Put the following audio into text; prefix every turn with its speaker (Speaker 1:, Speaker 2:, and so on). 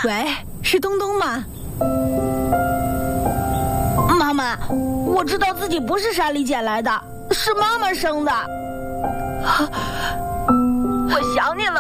Speaker 1: 喂，是东东吗？
Speaker 2: 妈妈，我知道自己不是山里捡来的，是妈妈生的。我想你了。